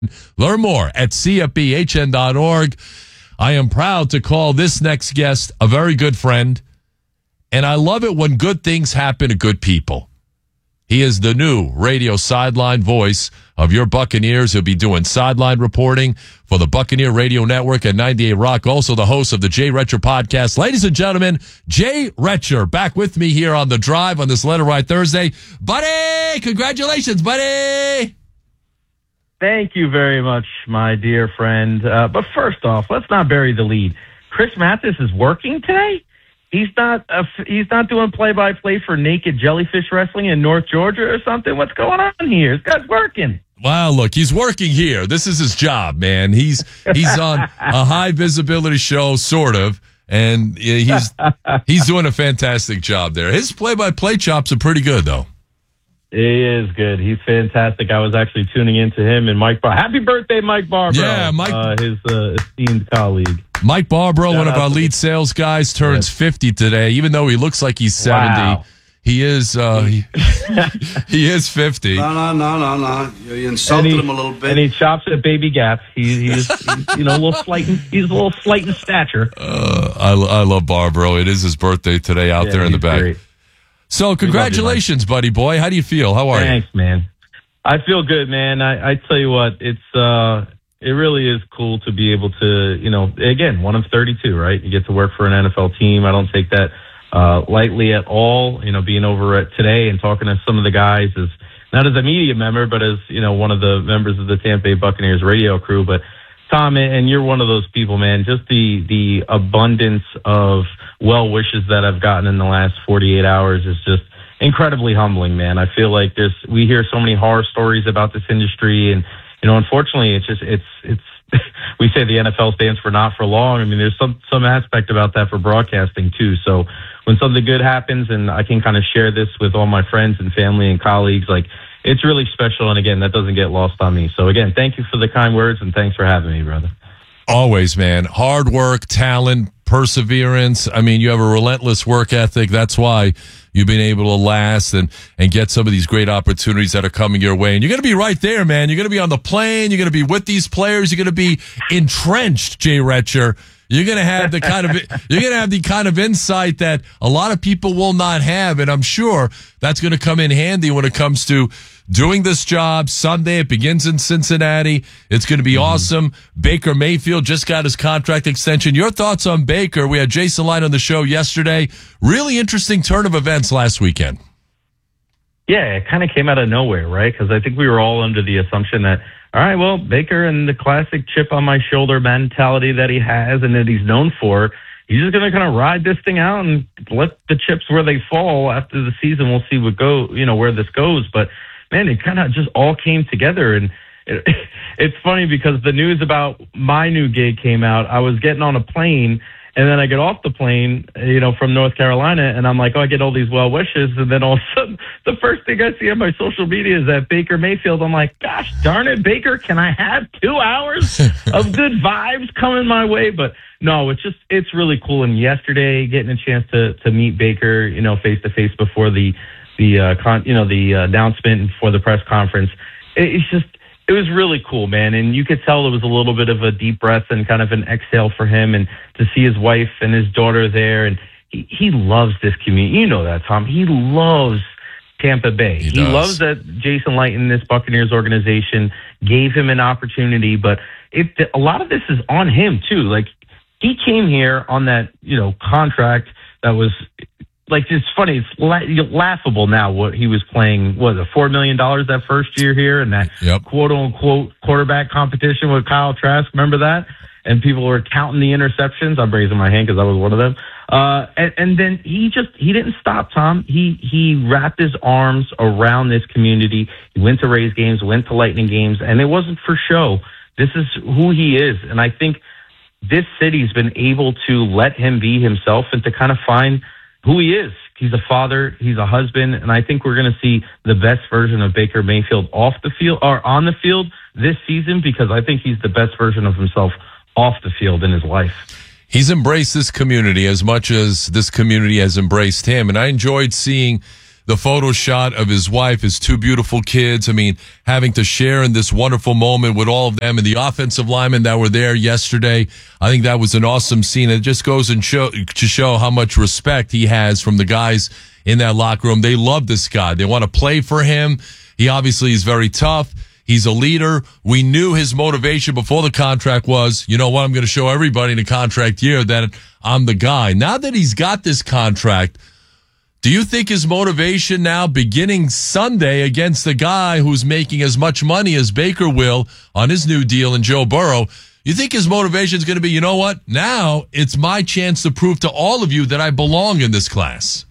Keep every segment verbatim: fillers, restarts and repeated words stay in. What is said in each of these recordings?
Learn more at c f b h n dot org. I am proud to call this next guest a very good friend, and I love it when good things happen to good people. He is the new radio sideline voice of your Buccaneers. He'll be doing sideline reporting for the Buccaneer Radio Network at ninety-eight Rock. Also the host of the Jay Retcher podcast. Ladies and gentlemen, Jay Retcher back with me here on The Drive on this Let It Ride Thursday. Buddy, congratulations, buddy. Thank you very much, my dear friend. Uh, but first off, let's not bury the lead. Chris Mathis is working today? He's not uh, he's not doing play-by-play for Naked Jellyfish Wrestling in North Georgia or something? What's going on here? This guy's working. Wow, look, he's working here. This is his job, man. He's he's on a high-visibility show, sort of, and he's he's doing a fantastic job there. His play-by-play chops are pretty good, though. He is good. He's fantastic. I was actually tuning into him and Mike Bar. Happy birthday, Mike Barbaro. Yeah, Mike. Uh, his uh, esteemed colleague. Mike Barbaro, Shout one of our to lead the- sales guys, turns Yes. fifty today. Even though he looks like he's seventy, Wow. he is uh, he, he is fifty. No, no, no, no, no. You insulted and he, him a little bit. And he chops at Baby Gap. He, he's, he's, you know, a little slight. In, he's a little slight in stature. Uh, I, I love Barbaro. It is his birthday today out Yeah, there in the he's back. great. So congratulations, buddy boy. How do you feel? How are Thanks, man. I feel good, man. I, I tell you what, it's uh, it really is cool to be able to, you know, again, one of thirty-two, right? You get to work for an N F L team. I don't take that uh, lightly at all. You know, being over at today and talking to some of the guys as not as a media member, but as, you know, one of the members of the Tampa Bay Buccaneers radio crew. But Tom, and you're one of those people, man, just the, the abundance of well wishes that I've gotten in the last forty-eight hours is just incredibly humbling, man. I feel like there's, we hear so many horror stories about this industry, and, you know, unfortunately, it's just, it's, it's, we say the N F L stands for not for long. I mean, there's some, some aspect about that for broadcasting too. So when something good happens and I can kind of share this with all my friends and family and colleagues, like, it's really special. And again, that doesn't get lost on me. So again, thank you for the kind words and thanks for having me, brother. Always, man. Hard work, talent, perseverance. I mean, you have a relentless work ethic. That's why you've been able to last and, and get some of these great opportunities that are coming your way. And you're going to be right there, man. You're going to be on the plane. You're going to be with these players. You're going to be entrenched, Jay Retcher. You're going to have the kind of, you're going to have the kind of insight that a lot of people will not have. And I'm sure that's going to come in handy when it comes to doing this job. Sunday, it begins in Cincinnati. It's going to be mm-hmm. awesome. Baker Mayfield just got his contract extension. Your thoughts on Baker? We had Jason Light on the show yesterday. Really interesting turn of events last weekend. Yeah, it kind of came out of nowhere, right? Because I think we were all under the assumption that, all right, well, Baker and the classic chip on my shoulder mentality that he has and that he's known for, he's just going to kind of ride this thing out and let the chips where they fall after the season. We'll see what go, you know, where this goes. But man, it kind of just all came together. And it, it's funny because the news about my new gig came out. I was getting on a plane, and then I get off the plane, you know, from North Carolina, and I'm like, oh, I get all these well wishes. And then all of a sudden, the first thing I see on my social media is that Baker Mayfield. I'm like, gosh darn it, Baker, can I have two hours of good vibes coming my way? But no, it's just, it's really cool. And yesterday, getting a chance to, to meet Baker, you know, face to face before the, the, uh, con, you know, the uh, announcement and before the press conference, it, it's just, it was really cool, man. And you could tell it was a little bit of a deep breath and kind of an exhale for him, and to see his wife and his daughter there. And he, he loves this community. You know that, Tom. He loves Tampa Bay. He, he loves that Jason Light and this Buccaneers organization gave him an opportunity, but it, a lot of this is on him too. Like, he came here on that, you know, contract that was, like, it's funny, it's la- laughable now what he was playing, what, a four million dollars that first year here, and that yep. quote-unquote quarterback competition with Kyle Trask, remember that? And people were counting the interceptions. I'm raising my hand because I was one of them. Uh, and, and then he just, he didn't stop, Tom. He he wrapped his arms around this community. He went to Rays games, went to Lightning games, and it wasn't for show. This is who he is, and I think this city's been able to let him be himself and to kind of find who he is. He's a father, he's a husband, and I think we're going to see the best version of Baker Mayfield off the field or on the field this season, because I think he's the best version of himself off the field in his life. He's embraced this community as much as this community has embraced him, and I enjoyed seeing the photo shot of his wife, his two beautiful kids. I mean, having to share in this wonderful moment with all of them and the offensive linemen that were there yesterday. I think that was an awesome scene. It just goes and show to show how much respect he has from the guys in that locker room. They love this guy. They want to play for him. He obviously is very tough. He's a leader. We knew his motivation before the contract was, you know what, I'm going to show everybody in the contract year that I'm the guy. Now that he's got this contract, do you think his motivation now, beginning Sunday against the guy who's making as much money as Baker will on his new deal in Joe Burrow, you think his motivation is going to be, you know what, now it's my chance to prove to all of you that I belong in this class?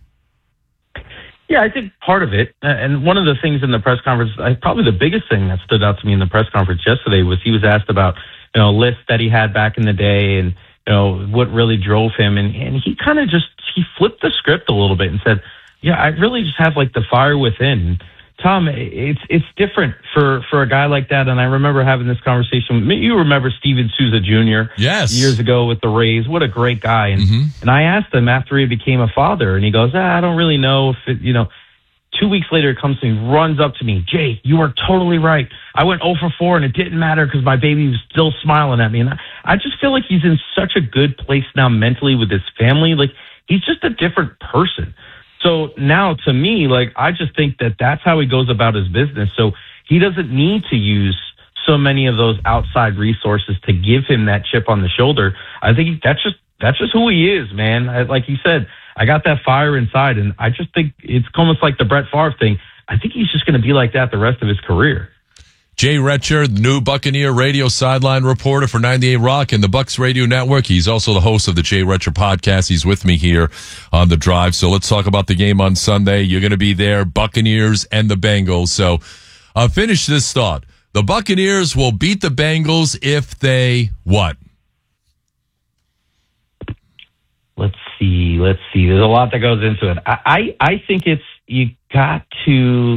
Yeah, I think part of it, and one of the things in the press conference, probably the biggest thing that stood out to me in the press conference yesterday was he was asked about, you know, lists that he had back in the day and, you know, what really drove him. And, and he kind of just, he flipped the script a little bit and said, yeah, I really just have like the fire within. Tom, it's it's different for, for a guy like that. And I remember having this conversation. You remember Steven Souza Junior Yes. Years ago with the Rays. What a great guy. And mm-hmm. and I asked him after he became a father, and he goes, ah, I don't really know if it, you know. Two weeks later, it comes to me, runs up to me, Jay, you are totally right. I went oh for four, and it didn't matter because my baby was still smiling at me. And I, I just feel like he's in such a good place now mentally with his family. Like, he's just a different person. So now, to me, like, I just think that that's how he goes about his business. So he doesn't need to use so many of those outside resources to give him that chip on the shoulder. I think that's just that's just who he is, man. I, like he said, I got that fire inside, and I just think it's almost like the Brett Favre thing. I think he's just going to be like that the rest of his career. Jay Retcher, the new Buccaneer radio sideline reporter for ninety-eight Rock and the Bucs Radio Network. He's also the host of the Jay Retcher podcast. He's with me here on The Drive. So let's talk about the game on Sunday. You're going to be there, Buccaneers and the Bengals. So uh, finish this thought. The Buccaneers will beat the Bengals if they what? Let's see. Let's see. There's a lot that goes into it. I, I, I think it's, you got to,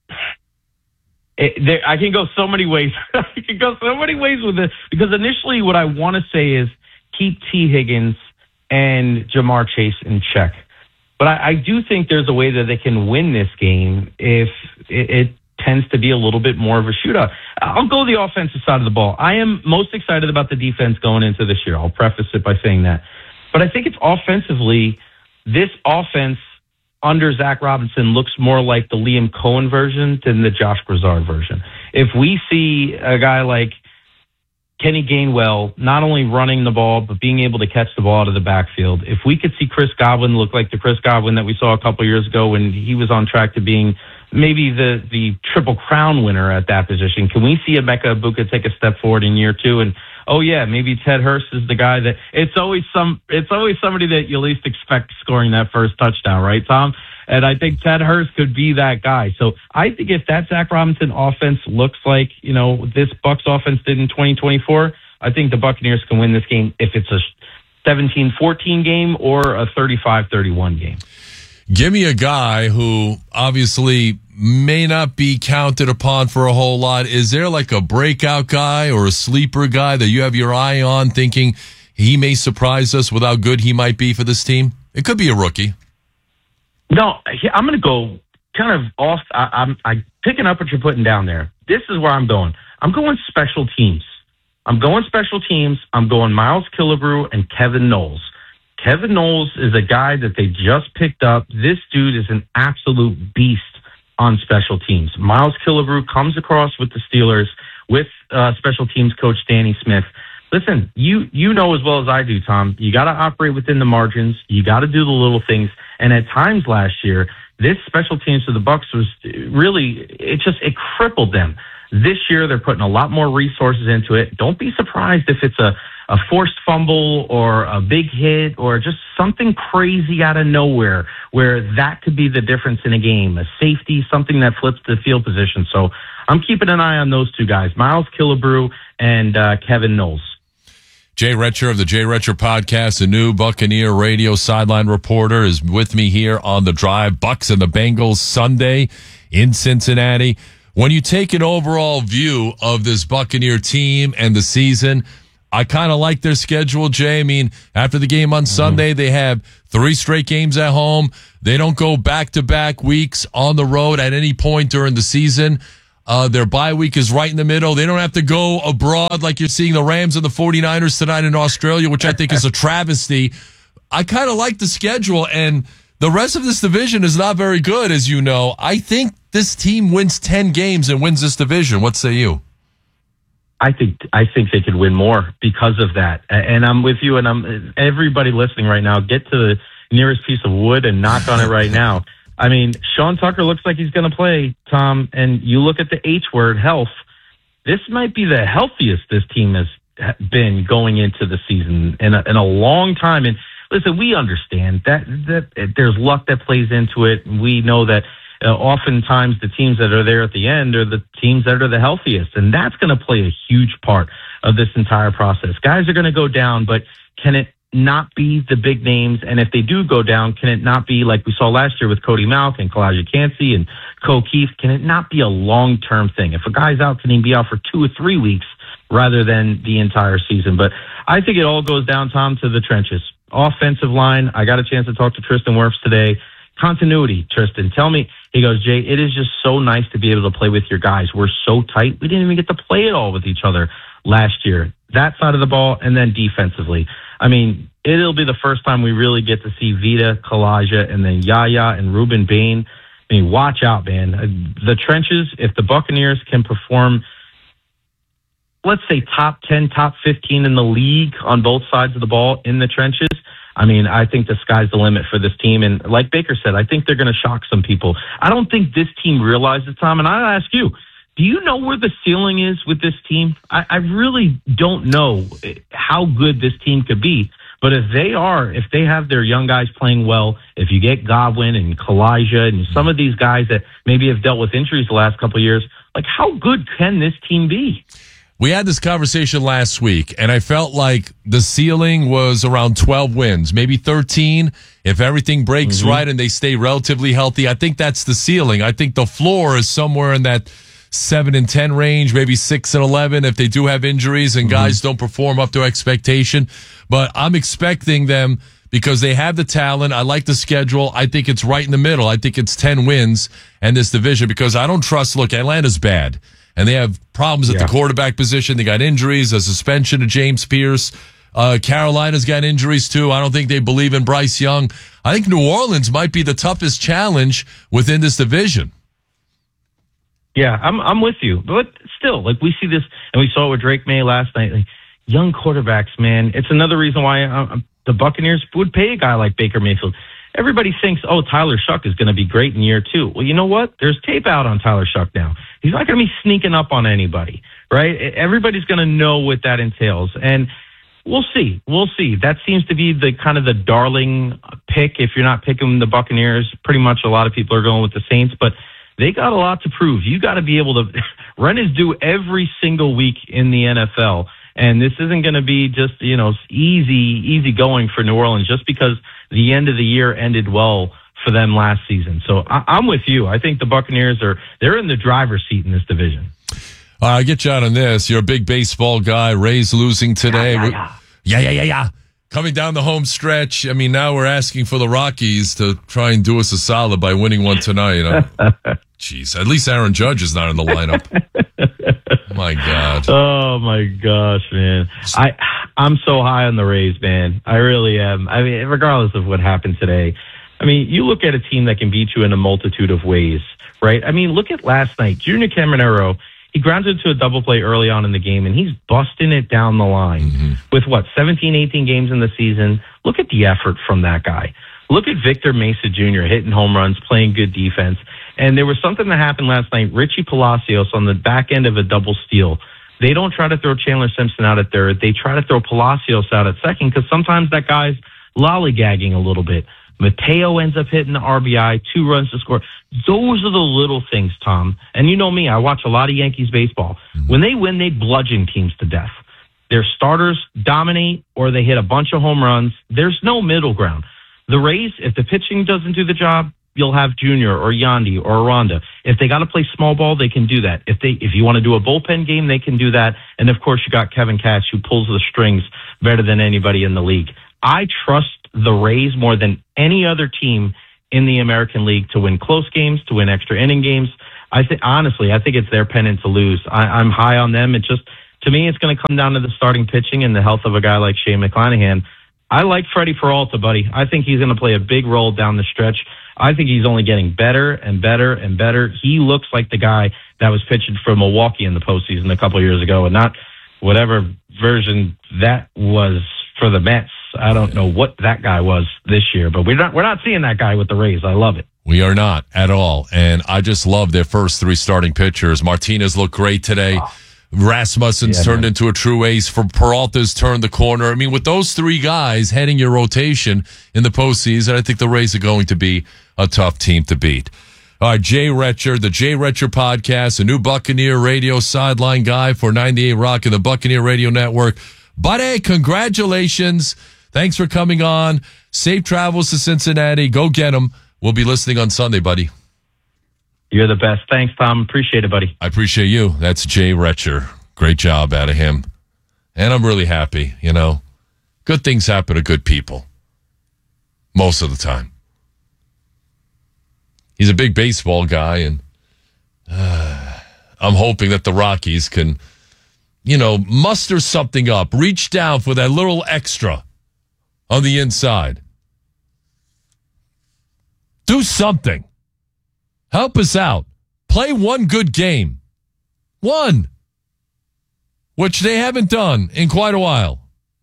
it, there, I can go so many ways. I can go so many ways with this because initially what I want to say is keep T. Higgins and Jamar Chase in check. But I, I do think there's a way that they can win this game if it, it tends to be a little bit more of a shootout. I'll go the offensive side of the ball. I am most excited about the defense going into this year. I'll preface it by saying that. But I think it's offensively, this offense under Zach Robinson looks more like the Liam Cohen version than the Josh Grizzard version. If we see a guy like Kenny Gainwell not only running the ball, but being able to catch the ball out of the backfield, if we could see Chris Godwin look like the Chris Godwin that we saw a couple years ago when he was on track to being maybe the, the Triple Crown winner at that position, can we see Emeka Egbuka take a step forward in year two? And oh yeah, maybe Ted Hurst is the guy that it's always some. It's always somebody that you least expect scoring that first touchdown, right, Tom? And I think Ted Hurst could be that guy. So I think if that Zach Robinson offense looks like, you know, this Bucs offense did in twenty twenty-four, I think the Buccaneers can win this game if it's a seventeen fourteen game or a thirty-five thirty-one game. Give me a guy who obviously may not be counted upon for a whole lot. Is there like a breakout guy or a sleeper guy that you have your eye on thinking he may surprise us with how good he might be for this team? It could be a rookie. No, I'm going to go kind of off. I, I'm, I'm picking up what you're putting down there. This is where I'm going. I'm going special teams. I'm going special teams. I'm going Miles Killebrew and Kevin Knowles. Kevin Knowles is a guy that they just picked up. This dude is an absolute beast on special teams. Miles Killebrew comes across with the Steelers with uh, special teams coach Danny Smith. Listen, you you know as well as I do, Tom, you got to operate within the margins. You got to do the little things. And at times last year, this special teams for the Bucs was really, it just, it crippled them. This year, they're putting a lot more resources into it. Don't be surprised if it's a, a forced fumble or a big hit or just something crazy out of nowhere where that could be the difference in a game, a safety, something that flips the field position. So I'm keeping an eye on those two guys, Miles Killebrew and uh, Kevin Knowles. Jay Retcher of the Jay Retcher podcast, the new Buccaneer radio sideline reporter, is with me here on The Drive. Bucs and the Bengals Sunday in Cincinnati. When you take an overall view of this Buccaneer team and the season, I kind of like their schedule, Jay. I mean, after the game on mm-hmm. Sunday, they have three straight games at home. They don't go back-to-back weeks on the road at any point during the season. Uh, their bye week is right in the middle. They don't have to go abroad like you're seeing the Rams and the 49ers tonight in Australia, which I think is a travesty. I kind of like the schedule, and the rest of this division is not very good, as you know. I think this team wins ten games and wins this division. What say you? I think I think they could win more because of that. And I'm with you, and I'm everybody listening right now, get to the nearest piece of wood and knock on it right now. I mean, Sean Tucker looks like he's going to play, Tom, and you look at the H word, health. This might be the healthiest this team has been going into the season in a, in a long time. And listen, we understand that that there's luck that plays into it. We know that uh, oftentimes the teams that are there at the end are the teams that are the healthiest, and that's going to play a huge part of this entire process. Guys are going to go down, but can it not be the big names? And if they do go down, can it not be like we saw last year with Cody Mauch and Kalijah Cansey and Ko Keith? Can it not be a long-term thing? If a guy's out, can he be out for two or three weeks rather than the entire season? But I think it all goes down, Tom, to the trenches. Offensive line, I got a chance to talk to Tristan Wirfs today. Continuity, Tristan, tell me. He goes, Jay, it is just so nice to be able to play with your guys. We're so tight. We didn't even get to play it all with each other last year. That side of the ball, and then defensively. I mean, it'll be the first time we really get to see Vita, Kalijah, and then Yaya and Ruben Bain. I mean, watch out, man. The trenches, if the Buccaneers can perform, let's say top ten, top fifteen in the league on both sides of the ball in the trenches, I mean, I think the sky's the limit for this team. And like Baker said, I think they're going to shock some people. I don't think this team realizes, Tom, and I'll ask you, do you know where the ceiling is with this team? I, I really don't know how good this team could be. But if they are, if they have their young guys playing well, if you get Godwin and Kalijah and some of these guys that maybe have dealt with injuries the last couple of years, like how good can this team be? We had this conversation last week, and I felt like the ceiling was around twelve wins, maybe thirteen. If everything breaks mm-hmm. right and they stay relatively healthy, I think that's the ceiling. I think the floor is somewhere in that seven and ten range, maybe six and eleven if they do have injuries and guys mm-hmm. don't perform up to expectation. But I'm expecting them because they have the talent. I like the schedule. I think it's right in the middle. I think it's ten wins in this division because I don't trust, look, Atlanta's bad. And they have problems at yeah. the quarterback position. They got injuries, a suspension of James Pierce. Uh, Carolina's got injuries too. I don't think they believe in Bryce Young. I think New Orleans might be the toughest challenge within this division. Yeah, I'm I'm with you. But still, like we see this, and we saw it with Drake May last night. Like, young quarterbacks, man. It's another reason why uh, the Buccaneers would pay a guy like Baker Mayfield. Everybody thinks, oh, Tyler Shuck is going to be great in year two. Well, you know what? There's tape out on Tyler Shuck now. He's not going to be sneaking up on anybody, right? Everybody's going to know what that entails. And we'll see. We'll see. That seems to be the kind of the darling pick. If you're not picking the Buccaneers, pretty much a lot of people are going with the Saints. But they got a lot to prove. You got to be able to – run is due every single week in the N F L. And this isn't going to be just, you know, easy, easy going for New Orleans just because the end of the year ended well for them last season. So I, I'm with you. I think the Buccaneers are, they're in the driver's seat in this division. Uh, I get you out on this. You're a big baseball guy. Rays losing today. Yeah, yeah, yeah. Yeah, yeah, yeah, yeah. Coming down the home stretch. I mean, now we're asking for the Rockies to try and do us a solid by winning one tonight. Jeez, at least Aaron Judge is not in the lineup. My God. Oh, my gosh, man. I, I'm so high on the Rays, man. I really am. I mean, regardless of what happened today. I mean, you look at a team that can beat you in a multitude of ways, right? I mean, look at last night. Junior Caminero, he grounded into a double play early on in the game, and he's busting it down the line mm-hmm. with, what, seventeen, eighteen games in the season. Look at the effort from that guy. Look at Victor Mesa Junior hitting home runs, playing good defense. And there was something that happened last night. Richie Palacios on the back end of a double steal. They don't try to throw Chandler Simpson out at third. They try to throw Palacios out at second because sometimes that guy's lollygagging a little bit. Mateo ends up hitting the R B I, two runs to score. Those are the little things, Tom. And you know me, I watch a lot of Yankees baseball. When they win, they bludgeon teams to death. Their starters dominate or they hit a bunch of home runs. There's no middle ground. The Rays, if the pitching doesn't do the job, you'll have Junior or Yandy or Rhonda. If they got to play small ball, they can do that. If they, if you want to do a bullpen game, they can do that. And of course, you got Kevin Katz, who pulls the strings better than anybody in the league. I trust the Rays more than any other team in the American League to win close games, to win extra inning games. I think, honestly, I think it's their pennant to lose. I, I'm high on them. It just, to me, it's going to come down to the starting pitching and the health of a guy like Shane McClanahan. I like Freddie Peralta, buddy. I think he's going to play a big role down the stretch. I think he's only getting better and better and better. He looks like the guy that was pitching for Milwaukee in the postseason a couple of years ago, and not whatever version that was for the Mets. I don't know what that guy was this year, but we're not we're not seeing that guy with the Rays. I love it. We are not at all, and I just love their first three starting pitchers. Martinez looked great today. Oh. Rasmussen's yeah, turned man. into a true ace. For Peralta's turned the corner. I mean, with those three guys heading your rotation in the postseason, I think the Rays are going to be a tough team to beat. All right, Jay Retcher, the Jay Retcher podcast, a new Buccaneer radio sideline guy for ninety-eight Rock and the Buccaneer Radio Network. Buddy, congratulations. Thanks for coming on. Safe travels to Cincinnati. Go get them. We'll be listening on Sunday, buddy. You're the best. Thanks, Tom. Appreciate it, buddy. I appreciate you. That's Jay Retcher. Great job out of him. And I'm really happy, you know. Good things happen to good people. Most of the time. He's a big baseball guy, and uh, I'm hoping that the Rockies can, you know, muster something up. Reach down for that little extra on the inside. Do something. Help us out. Play one good game. One. Which they haven't done in quite a while.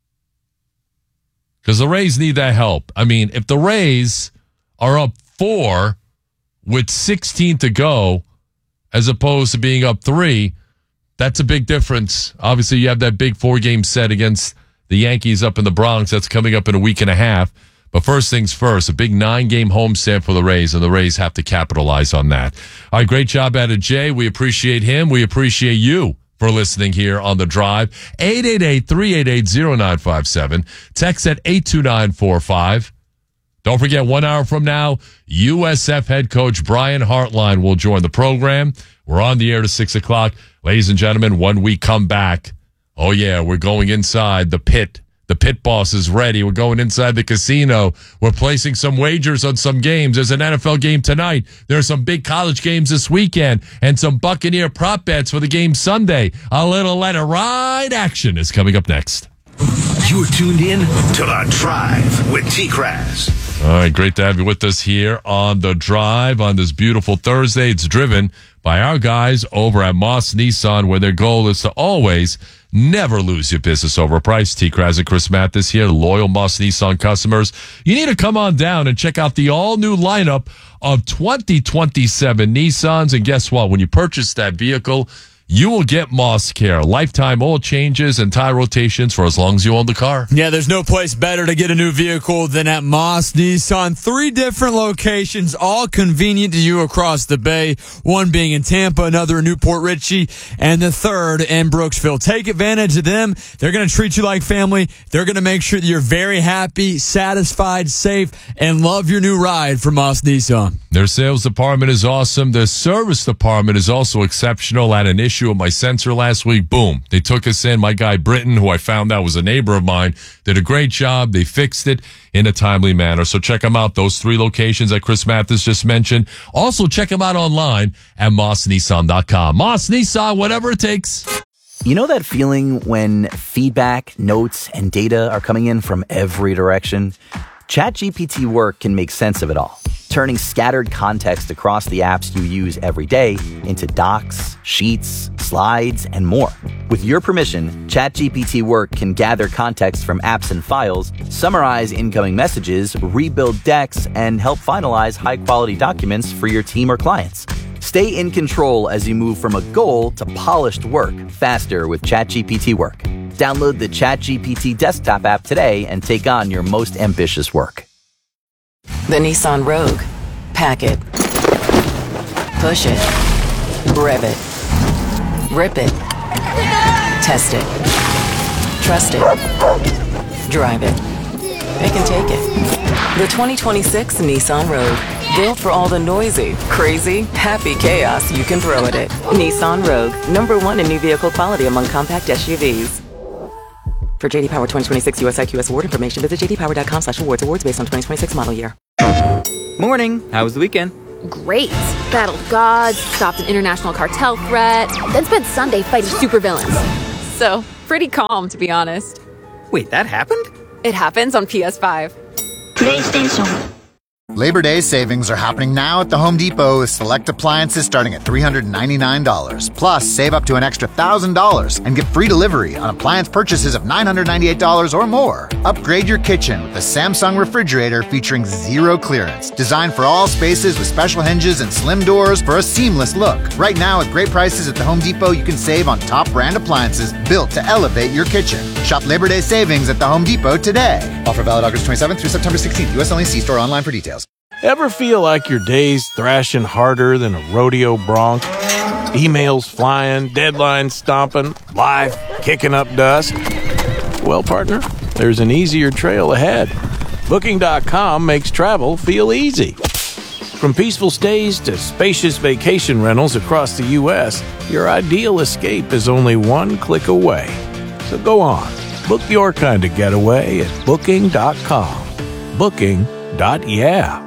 Because the Rays need that help. I mean, if the Rays are up four with sixteen to go, as opposed to being up three, that's a big difference. Obviously, you have that big four-game set against the Yankees up in the Bronx. That's coming up in a week and a half. But first things first, a big nine-game homestand for the Rays, and the Rays have to capitalize on that. All right, great job out of Jay. We appreciate him. We appreciate you for listening here on The Drive. eight eight eight, three eight eight, zero nine five seven. Text at eight two nine four five. Don't forget, one hour from now, U S F head coach Brian Hartline will join the program. We're on the air to six o'clock. Ladies and gentlemen, when we come back, oh, yeah, we're going inside the pit. The pit boss is ready. We're going inside the casino. We're placing some wagers on some games. There's an N F L game tonight. There are some big college games this weekend and some Buccaneer prop bets for the game Sunday. A little let it ride action is coming up next. You're tuned in to The Drive with T-Kraz. All right, great to have you with us here on The Drive on this beautiful Thursday. It's driven by our guys over at Moss Nissan, where their goal is to always never lose your business over price. T-Kraz and Chris Mathis here, loyal Moss Nissan customers. You need to come on down and check out the all-new lineup of twenty twenty-seven Nissans. And guess what? When you purchase that vehicle, you will get Moss Care, lifetime oil changes and tire rotations for as long as you own the car. Yeah, there's no place better to get a new vehicle than at Moss Nissan. Three different locations, all convenient to you across the bay. One being in Tampa, another in Newport Richey, and the third in Brooksville. Take advantage of them. They're going to treat you like family. They're going to make sure that you're very happy, satisfied, safe, and love your new ride from Moss Nissan. Their sales department is awesome. Their service department is also exceptional. At an issue of my sensor last week, boom, they took us in. My guy Britton, who I found out was a neighbor of mine, did a great job. They fixed it in a timely manner. So check them out, those three locations that Chris Mathis just mentioned. Also check them out online at moss nissan dot com. Moss Nissan, whatever it takes. You know that feeling when feedback, notes, and data are coming in from every direction? ChatGPT Work can make sense of it all, turning scattered context across the apps you use every day into docs, sheets, slides, and more. With your permission, ChatGPT Work can gather context from apps and files, summarize incoming messages, rebuild decks, and help finalize high-quality documents for your team or clients. Stay in control as you move from a goal to polished work faster with ChatGPT Work. Download the ChatGPT desktop app today and take on your most ambitious work. The Nissan Rogue. Pack it. Push it. Rev it. Rip it. Test it. Trust it. Drive it. It can take it. The twenty twenty-six Nissan Rogue. Built for all the noisy, crazy, happy chaos you can throw at it. Nissan Rogue, number one in new vehicle quality among compact S U Vs. For J D Power twenty twenty-six U S I Q S award information, visit j d power dot com slash awards. Awards based on twenty twenty-six model year. Morning. How was the weekend? Great. Battled gods, stopped an international cartel threat, then spent Sunday fighting supervillains. So, pretty calm, to be honest. Wait, that happened? It happens on P S five. PlayStation. Labor Day savings are happening now at the Home Depot with select appliances starting at three hundred ninety-nine dollars. Plus, save up to an extra one thousand dollars and get free delivery on appliance purchases of nine hundred ninety-eight dollars or more. Upgrade your kitchen with the Samsung refrigerator featuring zero clearance. Designed for all spaces with special hinges and slim doors for a seamless look. Right now, with great prices at the Home Depot, you can save on top brand appliances built to elevate your kitchen. Shop Labor Day savings at the Home Depot today. Offer valid August twenty-seventh through September sixteenth. U S only. See store online for details. Ever feel like your day's thrashing harder than a rodeo bronc? Emails flying, deadlines stomping, life kicking up dust? Well, partner, there's an easier trail ahead. Booking dot com makes travel feel easy. From peaceful stays to spacious vacation rentals across the U S, your ideal escape is only one click away. So go on, book your kind of getaway at Booking dot com. Booking dot yeah.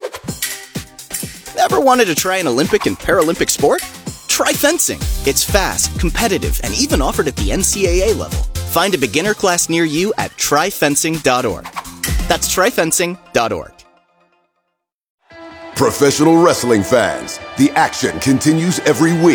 Ever wanted to try an Olympic and Paralympic sport? Try fencing. It's fast, competitive, and even offered at the N C A A level. Find a beginner class near you at try fencing dot org. That's try fencing dot org. Professional wrestling fans, the action continues every week.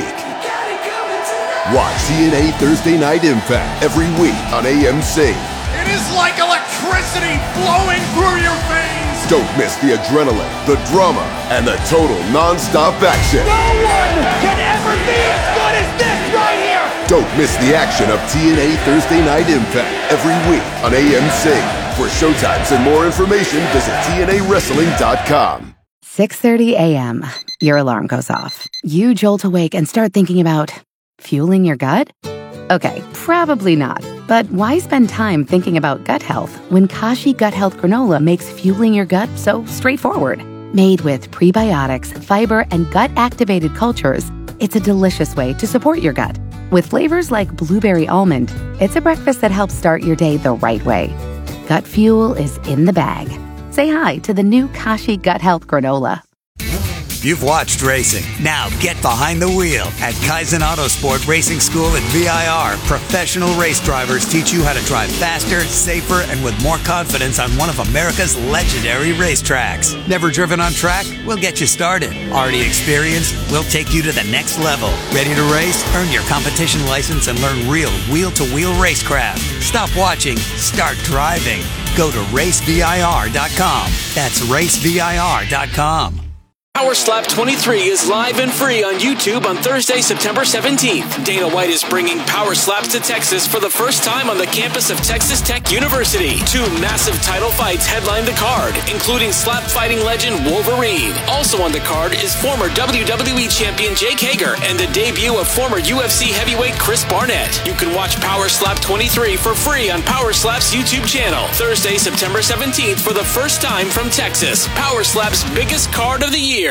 Watch T N A Thursday Night Impact every week on A M C. It is like electricity flowing through your veins. Don't miss the adrenaline, the drama, and the total non-stop action. No one can ever be as good as this right here. Don't miss the action of T N A Thursday Night Impact every week on A M C. For showtimes and more information, visit T N A wrestling dot com. six thirty a.m. Your alarm goes off. You jolt awake and start thinking about fueling your gut? Okay, probably not. But why spend time thinking about gut health when Kashi Gut Health Granola makes fueling your gut so straightforward? Made with prebiotics, fiber, and gut-activated cultures, it's a delicious way to support your gut. With flavors like blueberry almond, it's a breakfast that helps start your day the right way. Gut fuel is in the bag. Say hi to the new Kashi Gut Health Granola. You've watched racing. Now get behind the wheel at Kaizen Autosport Racing School at V I R. Professional race drivers teach you how to drive faster, safer, and with more confidence on one of America's legendary racetracks. Never driven on track? We'll get you started. Already experienced? We'll take you to the next level. Ready to race? Earn your competition license and learn real wheel-to-wheel racecraft. Stop watching. Start driving. Go to race V I R dot com. That's race V I R dot com. Power Slap twenty-three is live and free on YouTube on Thursday, September seventeenth. Dana White is bringing Power Slaps to Texas for the first time on the campus of Texas Tech University. Two massive title fights headline the card, including slap fighting legend Wolverine. Also on the card is former W W E champion Jake Hager and the debut of former U F C heavyweight Chris Barnett. You can watch Power Slap twenty-three for free on Power Slap's YouTube channel. Thursday, September seventeenth for the first time from Texas. Power Slap's biggest card of the year.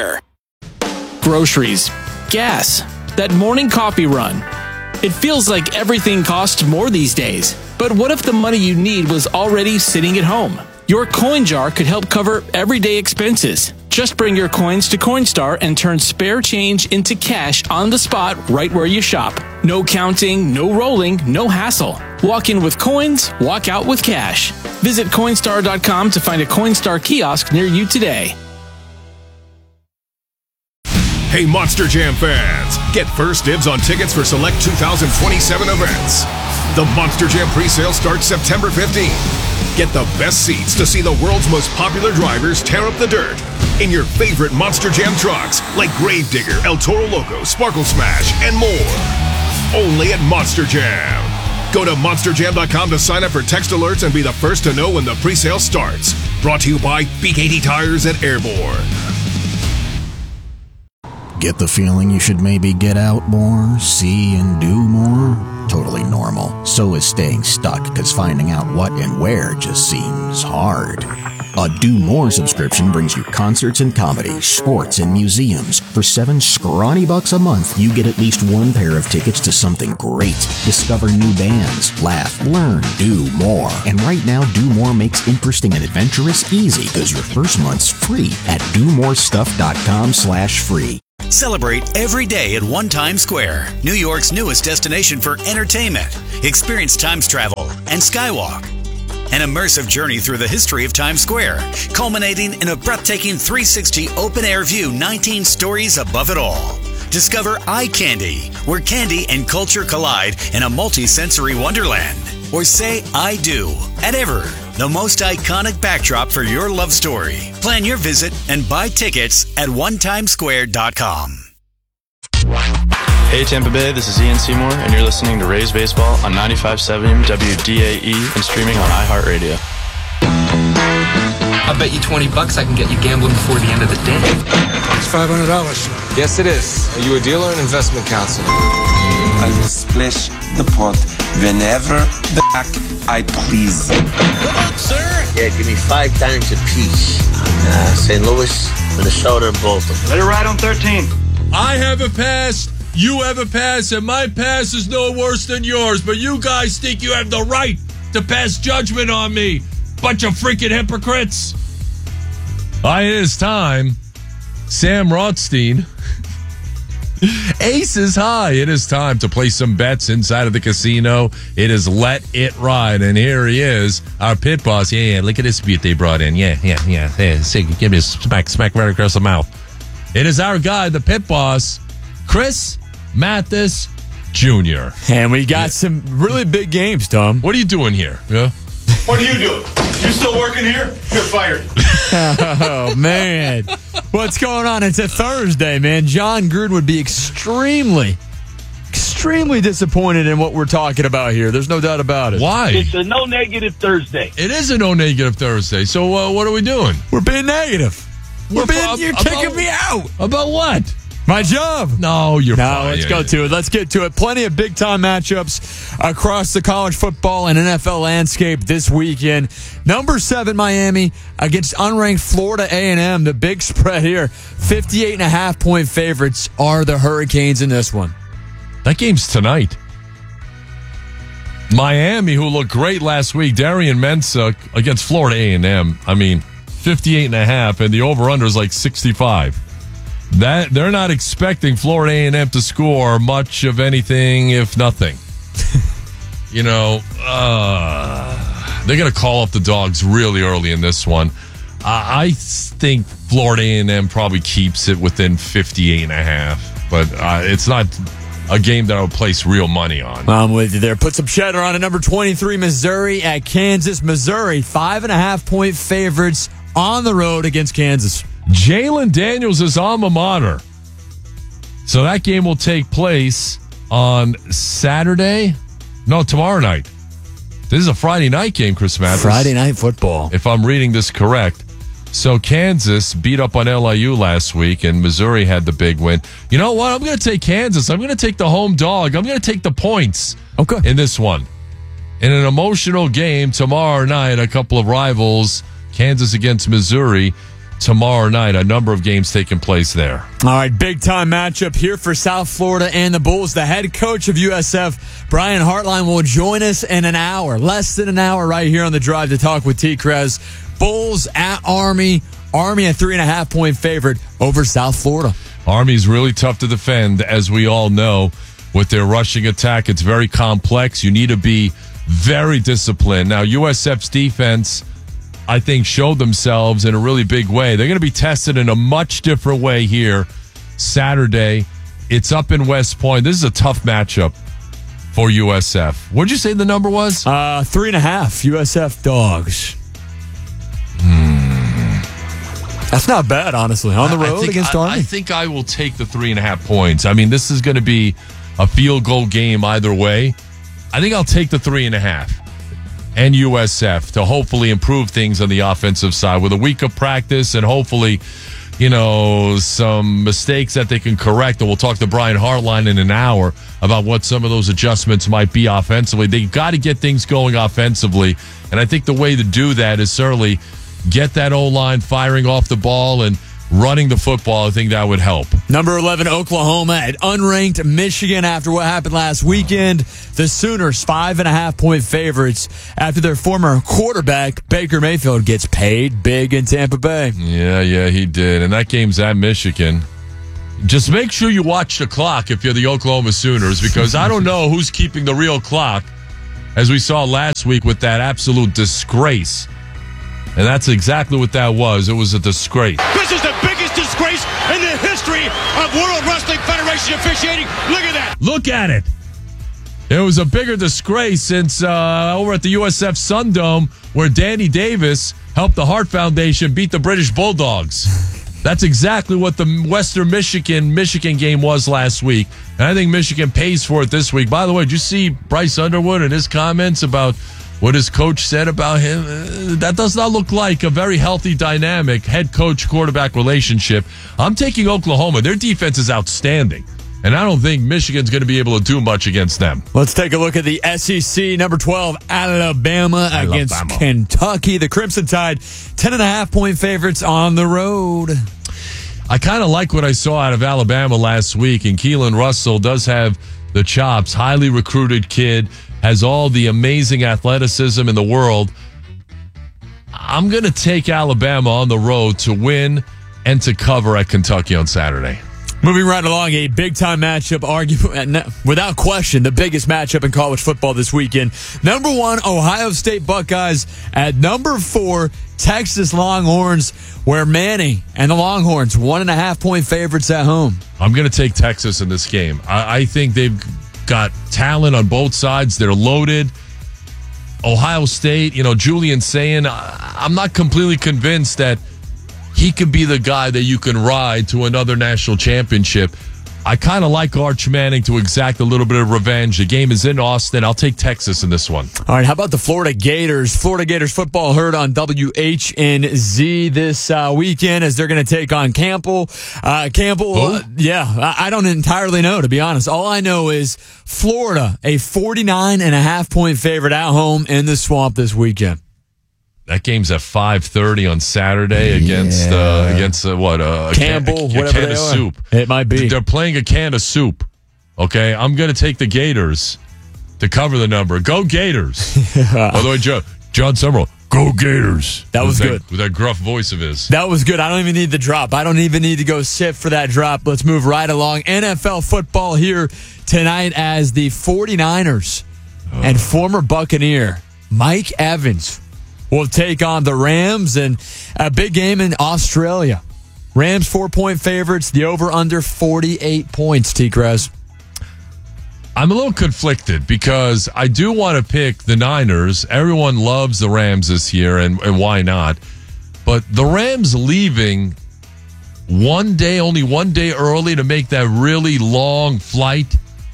Groceries, gas, that morning coffee run. It feels like everything costs more these days. But what if the money you need was already sitting at home? Your coin jar could help cover everyday expenses. Just bring your coins to Coinstar and turn spare change into cash on the spot right where you shop. No counting, no rolling, no hassle. Walk in with coins, walk out with cash. Visit Coinstar dot com to find a Coinstar kiosk near you today. Hey, Monster Jam fans! Get first dibs on tickets for select two thousand twenty-seven events. The Monster Jam presale starts September fifteenth. Get the best seats to see the world's most popular drivers tear up the dirt in your favorite Monster Jam trucks like Gravedigger, El Toro Loco, Sparkle Smash, and more. Only at Monster Jam. Go to monster jam dot com to sign up for text alerts and be the first to know when the presale starts. Brought to you by B K T Tires at Airborne. Get the feeling you should maybe get out more, see and do more? Totally normal. So is staying stuck, because finding out what and where just seems hard. A Do More subscription brings you concerts and comedy, sports and museums. For seven scrawny bucks a month, you get at least one pair of tickets to something great. Discover new bands, laugh, learn, do more. And right now, Do More makes interesting and adventurous easy because your first month's free at do more stuff dot com slash free. Celebrate every day at One Times Square, New York's newest destination for entertainment. Experience Times travel and Skywalk. An immersive journey through the history of Times Square, culminating in a breathtaking three sixty open-air view, nineteen stories above it all. Discover Eye Candy, where candy and culture collide in a multi-sensory wonderland. Or say I do at Ever, the most iconic backdrop for your love story. Plan your visit and buy tickets at one times square dot com. Hey Tampa Bay, this is Ian Seymour, and you're listening to Rays Baseball on ninety-five point seven W D A E and streaming on iHeartRadio. I'll bet you twenty bucks I can get you gambling before the end of the day. It's five hundred dollars. Yes, it is. Are you a dealer or an investment counselor? I will splash the pot whenever the heck I please. Good luck, sir. Yeah, give me five times a piece on uh, Saint Louis, Minnesota, and Baltimore. Let it ride on thirteen. I have a pass. You have a pass, and my pass is no worse than yours, but you guys think you have the right to pass judgment on me. Bunch of freaking hypocrites. Ah, it is time. Sam Rothstein. Ace is high. It is time to play some bets inside of the casino. It is Let It Ride, and here he is, our pit boss. Yeah, yeah, look at this beat they brought in. Yeah, yeah, yeah. Hey, say, give me a smack, smack right across the mouth. It is our guy, the pit boss, Chris Mathis Junior And we got yeah. some really big games, Tom. What are you doing here? Yeah. What are you doing? You still working here? You're fired. Oh, man. What's going on? It's a Thursday, man. John Gruden would be extremely, extremely disappointed in what we're talking about here. There's no doubt about it. Why? It's a no negative Thursday. It is a no negative Thursday. So uh, what are we doing? We're being negative. We're, We're being, about, you're kicking about, me out. About what? My job. No, you're no, fine. let's go to it. Let's get to it. Plenty of big-time matchups across the college football and N F L landscape this weekend. Number seven, Miami, against unranked Florida A and M. The big spread here, fifty-eight and a half point favorites are the Hurricanes in this one. That game's tonight. Miami, who looked great last week, Darian Mensah against Florida A and M. I mean, fifty-eight and a half, and the over-under is like sixty-five. That they're not expecting Florida A and M to score much of anything, if nothing. You know, uh, they're going to call up the dogs really early in this one. Uh, I think Florida A and M probably keeps it within fifty-eight and a half, but uh, it's not a game that I would place real money on. I'm with you there. Put some cheddar on it. Number twenty-three, Missouri at Kansas. Missouri, five and a half point favorites on the road against Kansas. Jalen Daniels' alma mater. So that game will take place on Saturday. No, tomorrow night. This is a Friday night game, Chris Mathis. Friday night football. If I'm reading this correct. So Kansas beat up on L I U last week, and Missouri had the big win. You know what? I'm going to take Kansas. I'm going to take the home dog. I'm going to take the points okay. in this one. In an emotional game tomorrow night, a couple of rivals, Kansas against Missouri. Tomorrow night, a number of games taking place there. All right, big-time matchup here for South Florida and the Bulls. The head coach of U S F, Brian Hartline, will join us in an hour, less than an hour right here on The Drive to talk with T-Krez. Bulls at Army. Army a three-and-a-half point favorite over South Florida. Army's really tough to defend, as we all know. With their rushing attack, it's very complex. You need to be very disciplined. Now, U S F's defense, I think, showed themselves in a really big way. They're going to be tested in a much different way here Saturday. It's up in West Point. This is a tough matchup for U S F. What did you say the number was? Uh, three and a half U S F dogs. Hmm. That's not bad, honestly. On the road I think, against I, Army. I think I will take the three and a half points. I mean, this is going to be a field goal game either way. I think I'll take the three and a half. And U S F to hopefully improve things on the offensive side with a week of practice and hopefully, you know, some mistakes that they can correct. And we'll talk to Brian Hartline in an hour about what some of those adjustments might be offensively. They've got to get things going offensively. And I think the way to do that is certainly get that O-line firing off the ball and running the football. I think that would help. Number eleven, Oklahoma at unranked Michigan after what happened last weekend. The Sooners, five and a half point favorites after their former quarterback, Baker Mayfield, gets paid big in Tampa Bay. Yeah, yeah, he did. And that game's at Michigan. Just make sure you watch the clock if you're the Oklahoma Sooners, because I don't know who's keeping the real clock, as we saw last week with that absolute disgrace. And that's exactly what that was. It was a disgrace. This is the biggest disgrace in the history of World Wrestling Federation officiating. Look at that. Look at it. It was a bigger disgrace since uh, over at the U S F Sundome, where Danny Davis helped the Hart Foundation beat the British Bulldogs. That's exactly what the Western Michigan Michigan game was last week. And I think Michigan pays for it this week. By the way, did you see Bryce Underwood and his comments about what his coach said about him? Uh, that does not look like a very healthy dynamic head coach-quarterback relationship. I'm taking Oklahoma. Their defense is outstanding, and I don't think Michigan's going to be able to do much against them. Let's take a look at the S E C. Number twelve, Alabama, Alabama. against Kentucky. The Crimson Tide, ten and a half point favorites on the road. I kind of like what I saw out of Alabama last week, and Keelan Russell does have the chops. Highly recruited kid, has all the amazing athleticism in the world. I'm going to take Alabama on the road to win and to cover at Kentucky on Saturday. Moving right along, a big-time matchup, argument without question, the biggest matchup in college football this weekend. Number one, Ohio State Buckeyes at number four, Texas Longhorns, where Manning and the Longhorns, one and a half point favorites at home. I'm going to take Texas in this game. I, I think they've got talent on both sides. They're loaded. Ohio State, you know, Julian saying, I'm not completely convinced that he could be the guy that you can ride to another national championship. I kind of like Arch Manning to exact a little bit of revenge. The game is in Austin. I'll take Texas in this one. All right, how about the Florida Gators? Florida Gators football heard on W H N Z this uh, weekend as they're going to take on Campbell. Uh, Campbell, uh, yeah, I, I don't entirely know, to be honest. All I know is Florida, a forty-nine and a half point favorite at home in the Swamp this weekend. That game's at five thirty on Saturday against yeah. uh, against uh, what uh, a Campbell, can, a, a whatever can they of are. soup. It might be. They're playing a can of soup. Okay, I'm going to take the Gators to cover the number. Go Gators! Yeah. By the way, John, John Summerall, go Gators! That was with good that, with that gruff voice of his. That was good. I don't even need the drop. I don't even need to go sit for that drop. Let's move right along. N F L football here tonight as the 49ers oh. and former Buccaneer Mike Evans will take on the Rams, and a big game in Australia. Rams four-point favorites, the over-under forty-eight points, T-Crez. I'm a little conflicted because I do want to pick the Niners. Everyone loves the Rams this year, and, and why not? But the Rams leaving one day, only one day early to make that really long flight,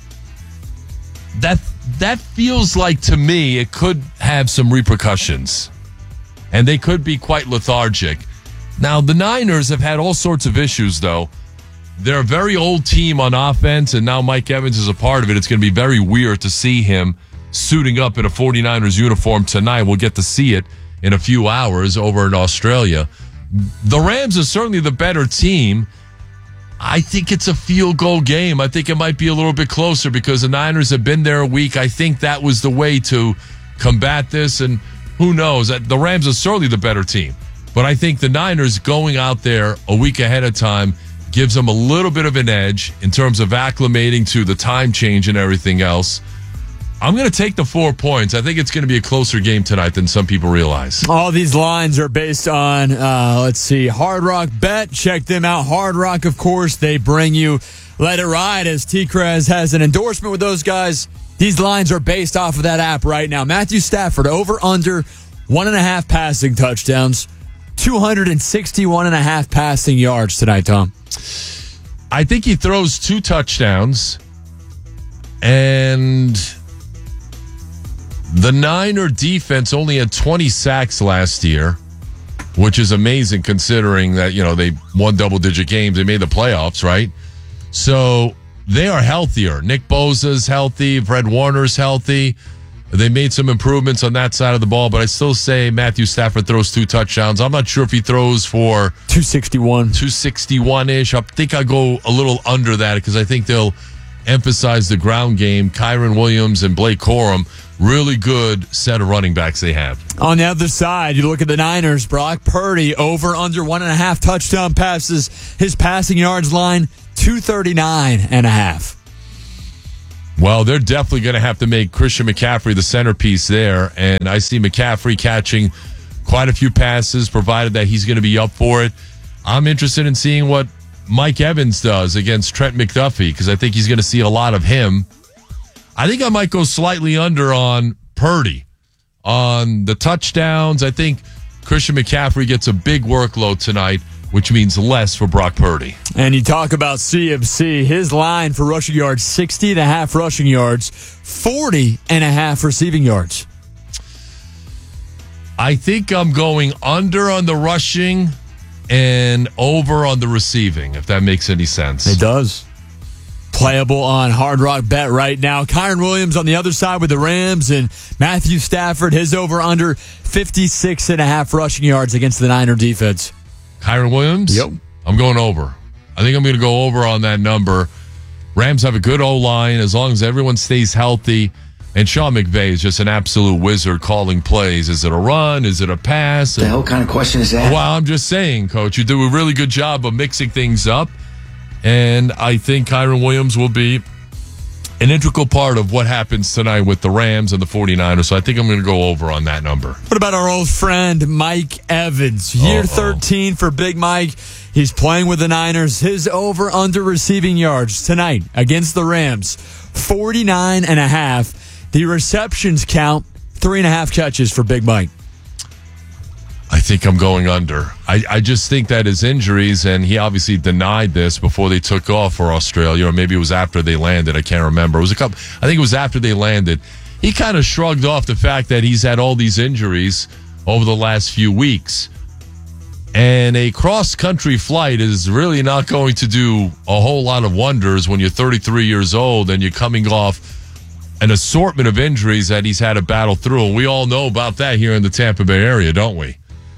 that that feels like, to me, it could have some repercussions. And they could be quite lethargic. Now, the Niners have had all sorts of issues, though. They're a very old team on offense, and now Mike Evans is a part of it. It's going to be very weird to see him suiting up in a 49ers uniform tonight. We'll get to see it in a few hours over in Australia. The Rams are certainly the better team. I think it's a field goal game. I think it might be a little bit closer because the Niners have been there a week. I think that was the way to combat this, and who knows? The Rams are certainly the better team. But I think the Niners going out there a week ahead of time gives them a little bit of an edge in terms of acclimating to the time change and everything else. I'm going to take the four points. I think it's going to be a closer game tonight than some people realize. All these lines are based on, uh, let's see, Hard Rock Bet. Check them out. Hard Rock, of course, they bring you Let It Ride as T-Crez has an endorsement with those guys. These lines are based off of that app right now. Matthew Stafford, over under one and a half passing touchdowns, two hundred sixty-one and a half passing yards tonight, Tom. I think he throws two touchdowns, and the Niner defense only had twenty sacks last year, which is amazing considering that, you know, they won double-digit games. They made the playoffs, right? So they are healthier. Nick Bosa's healthy. Fred Warner's healthy. They made some improvements on that side of the ball, but I still say Matthew Stafford throws two touchdowns. I'm not sure if he throws for two sixty-one. two sixty-one-ish. I think I go a little under that because I think they'll emphasize the ground game. Kyron Williams and Blake Corum, really good set of running backs they have. On the other side, you look at the Niners. Brock Purdy, over under one and a half touchdown passes. His passing yards line, two thirty-nine and a half. Well, they're definitely going to have to make Christian McCaffrey the centerpiece there, and I see McCaffrey catching quite a few passes, provided that he's going to be up for it. I'm interested in seeing what Mike Evans does against Trent McDuffie, because I think he's going to see a lot of him. I think I might go slightly under on Purdy. On the touchdowns, I think Christian McCaffrey gets a big workload tonight, which means less for Brock Purdy. And you talk about C M C, his line for rushing yards, sixty and a half rushing yards, forty and a half receiving yards. I think I'm going under on the rushing and over on the receiving, if that makes any sense. It does. Playable on Hard Rock Bet right now. Kyron Williams on the other side with the Rams, and Matthew Stafford, his over under fifty-six and a half rushing yards against the Niner defense. Kyron Williams? Yep. I'm going over. I think I'm going to go over on that number. Rams have a good O-line as long as everyone stays healthy. And Sean McVay is just an absolute wizard calling plays. Is it a run? Is it a pass? The hell kind of question is that? Well, I'm just saying, Coach, you do a really good job of mixing things up. And I think Kyron Williams will be an integral part of what happens tonight with the Rams and the 49ers. So I think I'm going to go over on that number. What about our old friend Mike Evans? Year Uh-oh. thirteen for Big Mike. He's playing with the Niners. His over-under receiving yards tonight against the Rams, forty-nine and a half. The receptions count, three and a half catches for Big Mike. I think I'm going under. I, I just think that his injuries, and he obviously denied this before they took off for Australia, or maybe it was after they landed. I can't remember. It was a couple. I think it was after they landed. He kind of shrugged off the fact that he's had all these injuries over the last few weeks. And a cross-country flight is really not going to do a whole lot of wonders when you're thirty-three years old and you're coming off an assortment of injuries that he's had to battle through. And we all know about that here in the Tampa Bay area, don't we?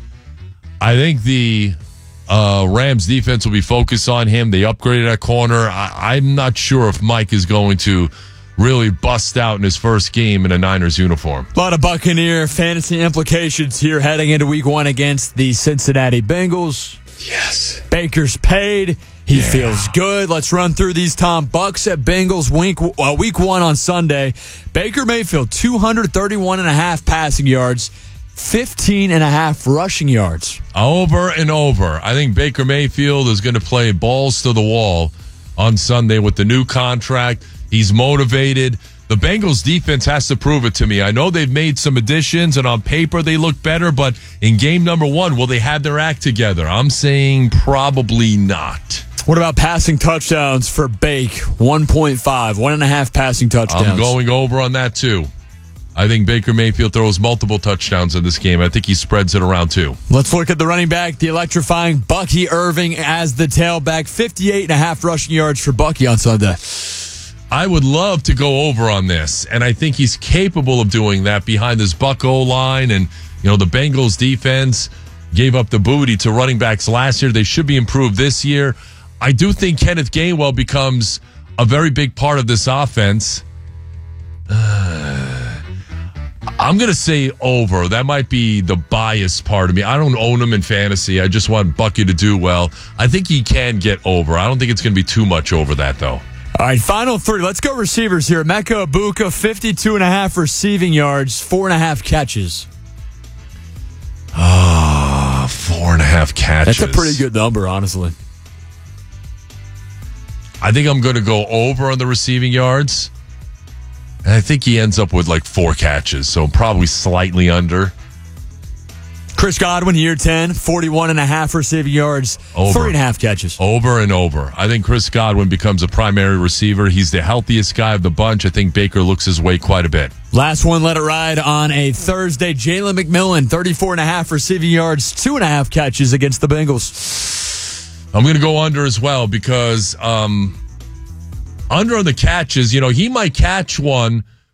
I think the uh, Rams defense will be focused on him. They upgraded at corner. I, I'm not sure if Mike is going to really bust out in his first game in a Niners uniform. A lot of Buccaneer fantasy implications here heading into week one against the Cincinnati Bengals. Yes. Baker's paid. He yeah. feels good. Let's run through these, Tom. Bucks at Bengals week, uh, week one on Sunday. Baker Mayfield, two thirty-one and a half passing yards, fifteen and a half rushing yards. Over and over. I think Baker Mayfield is going to play balls to the wall on Sunday with the new contract. He's motivated. The Bengals defense has to prove it to me. I know they've made some additions, and on paper they look better, but in game number one, will they have their act together? I'm saying probably not. What about passing touchdowns for Bake? one point five, one and a half passing touchdowns. I'm going over on that too. I think Baker Mayfield throws multiple touchdowns in this game. I think he spreads it around too. Let's look at the running back, the electrifying Bucky Irving as the tailback. fifty-eight and a half rushing yards for Bucky on Sunday. I would love to go over on this, and I think he's capable of doing that behind this Buck O-line. And, you know, the Bengals defense gave up the booty to running backs last year. They should be improved this year. I do think Kenneth Gainwell becomes a very big part of this offense. Uh, I'm going to say over. That might be the biased part of me. I don't own him in fantasy. I just want Bucky to do well. I think he can get over. I don't think it's going to be too much over that, though. All right, final three. Let's go receivers here. Emeka Egbuka, fifty-two and a half receiving yards, four and a half catches. Ah, oh, four and a half catches. That's a pretty good number, honestly. I think I'm going to go over on the receiving yards. And I think he ends up with like four catches, so probably slightly under. Chris Godwin, year ten, forty-one and a half receiving yards, over. three and a half catches. Over and over. I think Chris Godwin becomes a primary receiver. He's the healthiest guy of the bunch. I think Baker looks his way quite a bit. Last one, let it ride on a Thursday. Jalen McMillan, thirty-four and a half receiving yards, two and a half catches against the Bengals. I'm going to go under as well because um, under on the catches, you know, he might catch one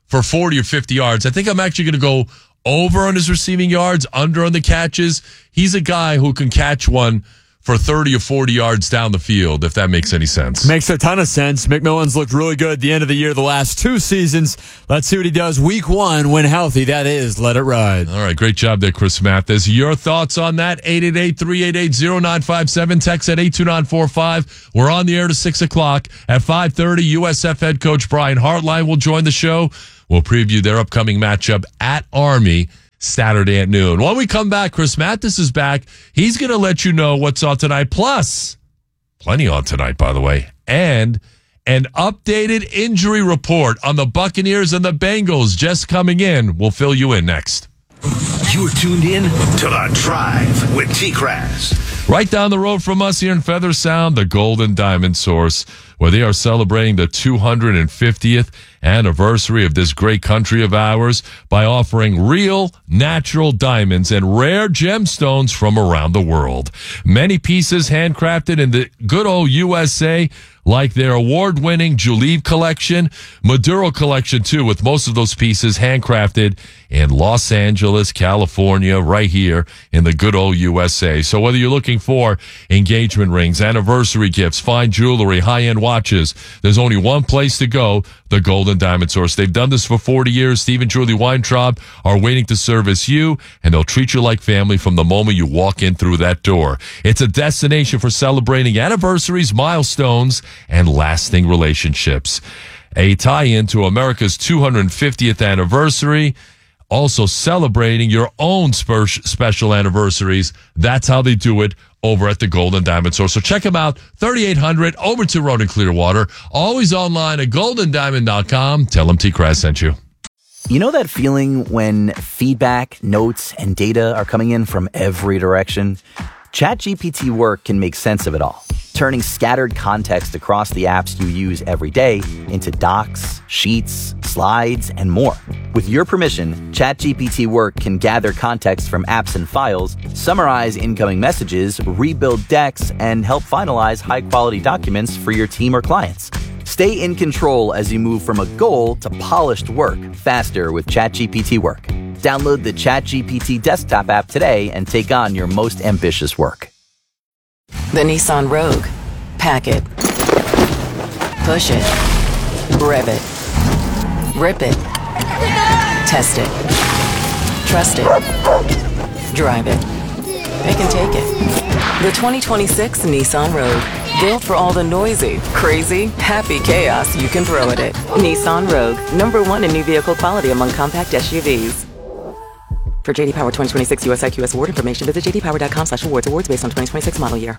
for forty or fifty yards. I think I'm actually going to go over on his receiving yards, under on the catches. He's a guy who can catch one for thirty or forty yards down the field, if that makes any sense. Makes a ton of sense. McMillan's looked really good at the end of the year, the last two seasons. Let's see what he does week one when healthy. That is, let it ride. All right, great job there, Chris Mathis. Your thoughts on that? eight eight eight, three eight eight, zero nine five seven. Text at eight two nine four five. We're on the air to six o'clock. At five thirty, U S F head coach Brian Hartline will join the show. We'll preview their upcoming matchup at Army Saturday at noon. When we come back, Chris Mathis is back. He's going to let you know what's on tonight. Plus, plenty on tonight, by the way. And an updated injury report on the Buccaneers and the Bengals just coming in. We'll fill you in next. You're tuned in to The Drive with T-Crass. Right down the road from us here in Feather Sound, the Golden Diamond Source, where they are celebrating the two hundred fiftieth anniversary of this great country of ours by offering real, natural diamonds and rare gemstones from around the world. Many pieces handcrafted in the good old U S A, like their award-winning Juleeve collection, Maduro collection too, with most of those pieces handcrafted in Los Angeles, California, right here in the good old U S A. So whether you're looking for engagement rings, anniversary gifts, fine jewelry, high-end watches, there's only one place to go, the Golden Diamond Source. They've done this for forty years. Steve and Julie Weintraub are waiting to service you, and they'll treat you like family from the moment you walk in through that door. It's a destination for celebrating anniversaries, milestones, and lasting relationships. A tie-in to America's two hundred fiftieth anniversary, also celebrating your own spe- special anniversaries. That's how they do it over at the Golden Diamond Source. So check them out, thirty-eight hundred Overton Road in Clearwater. Always online at golden diamond dot com. Tell them T-Crass sent you. You know that feeling when feedback, notes, and data are coming in from every direction? ChatGPT Work can make sense of it all, turning scattered context across the apps you use every day into docs, sheets, slides, and more. With your permission, ChatGPT Work can gather context from apps and files, summarize incoming messages, rebuild decks, and help finalize high-quality documents for your team or clients. Stay in control as you move from a goal to polished work faster with ChatGPT Work. Download the ChatGPT desktop app today and take on your most ambitious work. The Nissan Rogue. Pack it. Push it. Rev it. Rip it. Test it. Trust it. Drive it. They can take it. The twenty twenty-six Nissan Rogue. Built for all the noisy, crazy, happy chaos you can throw at it. Nissan Rogue. Number one in new vehicle quality among compact S U Vs. For J D Power twenty twenty-six U S I Q S award information, visit j d power dot com slash awards. Awards based on twenty twenty-six model year.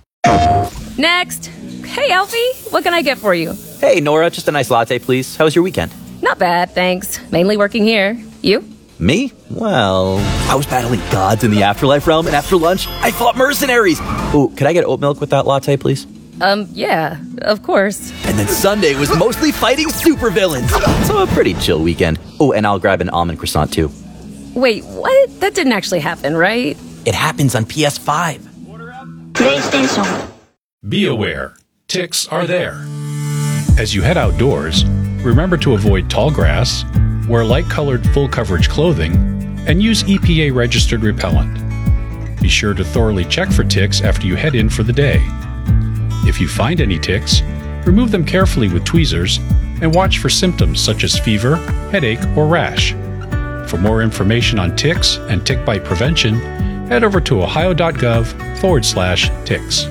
Next. Hey, Alfie. What can I get for you? Hey, Nora, just a nice latte, please. How was your weekend? Not bad, thanks. Mainly working here. You? Me? Well, I was battling gods in the afterlife realm, and after lunch, I fought mercenaries. Ooh, could I get oat milk with that latte, please? Um, yeah, of course. And then Sunday was mostly fighting supervillains. So a pretty chill weekend. Oh, and I'll grab an almond croissant, too. Wait, what? That didn't actually happen, right? It happens on P S five. PlayStation. Be aware, ticks are there. As you head outdoors, remember to avoid tall grass, wear light-colored full-coverage clothing, and use E P A-registered repellent. Be sure to thoroughly check for ticks after you head in for the day. If you find any ticks, remove them carefully with tweezers and watch for symptoms such as fever, headache, or rash. For more information on ticks and tick bite prevention, head over to ohio.gov forward slash ticks.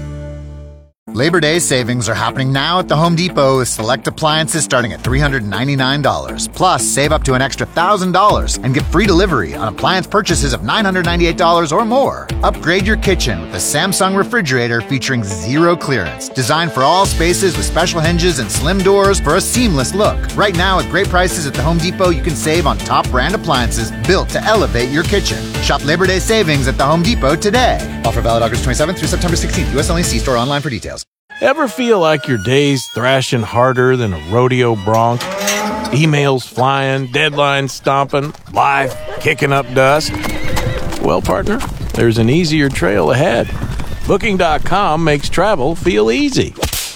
Labor Day savings are happening now at the Home Depot with select appliances starting at three hundred ninety-nine dollars. Plus, save up to an extra one thousand dollars and get free delivery on appliance purchases of nine hundred ninety-eight dollars or more. Upgrade your kitchen with a Samsung refrigerator featuring zero clearance, designed for all spaces with special hinges and slim doors for a seamless look. Right now, at great prices at the Home Depot, you can save on top brand appliances built to elevate your kitchen. Shop Labor Day savings at the Home Depot today. Offer valid August twenty-seventh through September sixteenth. U S only. See store online for details. Ever feel like your day's thrashing harder than a rodeo bronc? Emails flying, deadlines stomping, life kicking up dust? Well, partner, there's an easier trail ahead. Booking dot com makes travel feel easy.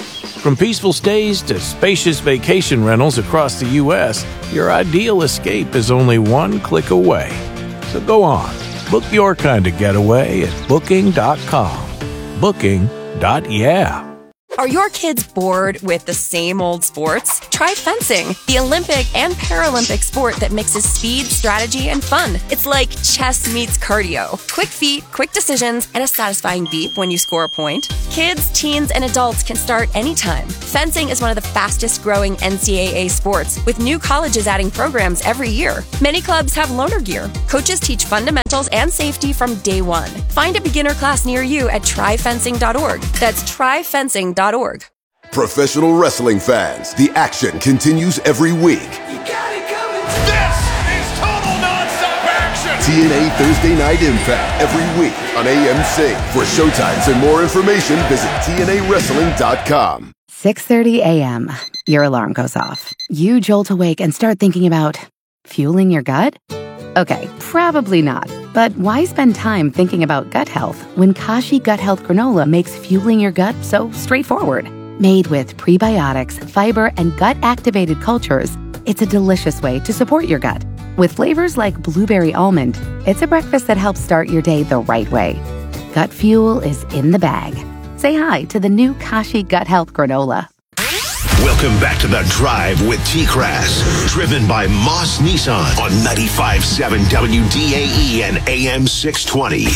From peaceful stays to spacious vacation rentals across the U S, your ideal escape is only one click away. So go on, book your kind of getaway at booking dot com. Booking dot yeah. Are your kids bored with the same old sports? Try fencing, the Olympic and Paralympic sport that mixes speed, strategy, and fun. It's like chess meets cardio. Quick feet, quick decisions, and a satisfying beep when you score a point. Kids, teens, and adults can start anytime. Fencing is one of the fastest growing N C double A sports, with new colleges adding programs every year. Many clubs have loaner gear. Coaches teach fundamentals and safety from day one. Find a beginner class near you at try fencing dot org. That's try fencing dot org. Professional wrestling fans, the action continues every week. You got it coming. This is total nonstop action. T N A Thursday Night Impact every week on A M C. For showtimes and more information, visit T N A wrestling dot com. six thirty a.m. Your alarm goes off. You jolt awake and start thinking about fueling your gut? Okay, probably not. But why spend time thinking about gut health when Kashi Gut Health Granola makes fueling your gut so straightforward? Made with prebiotics, fiber, and gut-activated cultures, it's a delicious way to support your gut. With flavors like blueberry almond, it's a breakfast that helps start your day the right way. Gut fuel is in the bag. Say hi to the new Kashi Gut Health Granola. Welcome back to The Drive with T-Crass, driven by Moss Nissan on ninety-five point seven W D A E and A M six twenty.